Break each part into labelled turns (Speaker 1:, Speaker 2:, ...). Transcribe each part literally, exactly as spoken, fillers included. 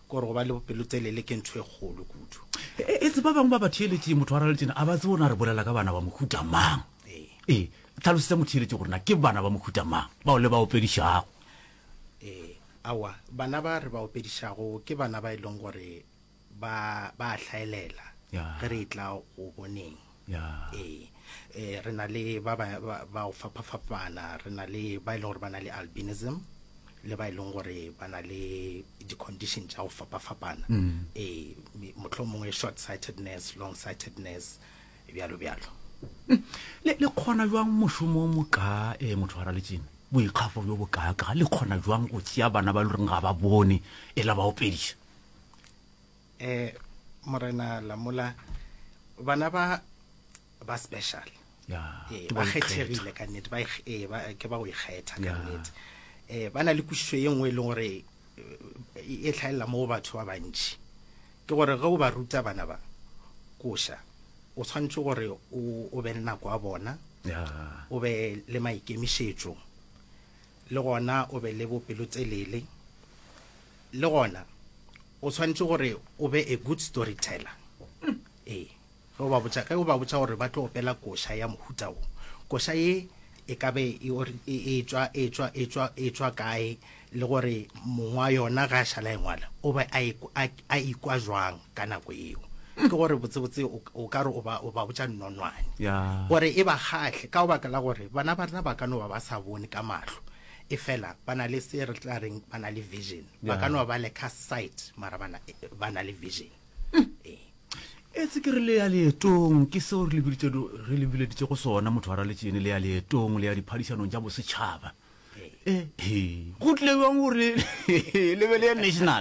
Speaker 1: gore go ba le bopelotelele ke ntho e kgolo kudu.
Speaker 2: e tse ba bang ba ba theeletse motho wa raletsena a ba tse bona re bolela ka bana ba mohuta mang eh tlhalositse motheeletse gore na ke bana ba mohuta mang ba o le ba opedišago.
Speaker 1: eh awa bana ba re ba opedišago ke bana ba ileng gore ba ba hlaelela ge re tla go boneng. eh eh re na le ba ba ba o fapafapana, re na le ba ile gore ba na le albinism, le ba ileng gore ba na le di condition tša go fapafapana. eh motho mongwe short sightedness, long sightedness bjalo bjalo.
Speaker 2: le le khona jwang mošomo mo ka e motho wa raletsena boikgafo jo bo ka ka le khona jwang go tšea bana ba le reng ga ba bone e la ba opediša.
Speaker 1: eh morena Lamola bana ba ba special
Speaker 2: ya
Speaker 1: eh ba kgethegile ka nnete, ba e ba ke ba go ikgetha ka nnete. eh bana le kušišo ye nngwe e leng gore e tlhaela mo batho ba bantši ke gore ge o ba ruta bana ba koša o tshwantse gore o be le nako a bona, o be le maikemišetšo, le gona o be le bopelotelele, le gona o tshwantse gore o be a good storyteller. eh ge o ba botša ge o ba botša gore ba tlo opela koša ya mohuta o, koša ye e ka be e tswa e tswa e tswa e tswa kae, le gore mongwa yona ga šala engwala o ba a ikwa jwang ka nako eo. ke gore botsebotse o ka re o ba o ba botša nnonwane gore e ba kgahle ka o baka la gore bana ba rena ba ka no ba ba sa bone ka mahlo, e fela ba na le se re tla reng ba na le vision, ba ka no ba le ka sight mara bana ba na le vision. eh
Speaker 2: e tse ke re le ya leetong ke seo re lebile re lebile ditse go sona motho wa raletsene le ya leetong le ya diphadišanong tša bosetšhaba. eh he go tle bang gore le be le ya national.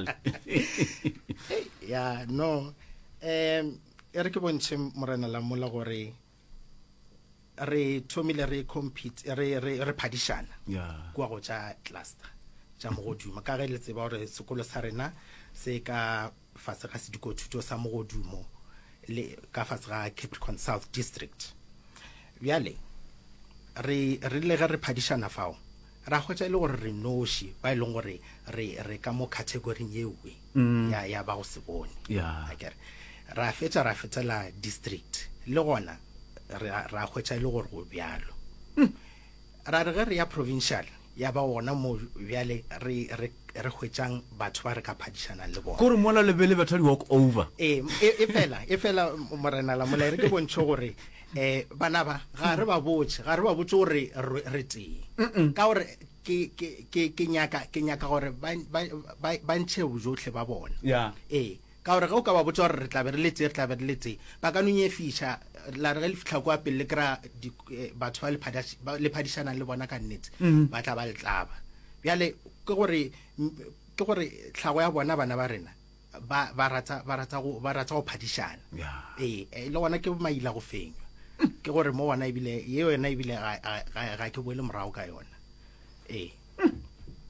Speaker 1: ya no em e re ke bontšhe morena Lamola gore re thomile re compete re re re phadišana kwa go tša cluster tša mogodumo, ka ge le tseba gore sekolo sa rena se ka fase ga sedikothuto sa mogodumo le ka fase ga Capricorn South District. bjale re re le ge re phadišana fao ra hwetša ile gore re noši ba ileng gore re re ka mo category yewe ya ya ba go se bone. akere ra fetša ra fetela district, le gona ra hwetša ile gore go bjalo. ra re ge re ya provincial ya ba gona mo bjale re re re hwetšang batho ba re ka phadišana le bona
Speaker 2: gore mola le be le batho di walk over.
Speaker 1: eh e fela e fela morena Lamola re ke bontšhe gore eh bana ba ga re ba botse ga re ba botse gore re teng ka gore ke ke ke nyaka ke nyaka gore ba ba ntshe bojotlhe ba bona. eh ka gore ga o ka ba botse gore re tla be re letse re tla be re letse ba ka nonye fiša la re le fitla kwa pele kra batho ba le phadišana le bona ka nnete ba tla ba le tlaba. bjale ke gore ke gore tlhago ya bona bana ba rena ba ba rata ba rata go ba rata go phadišana. eh le gona ke maila go fenywa ke gore mo bona ebile ye yona ebile ga ga ke boele morago ka yona. eh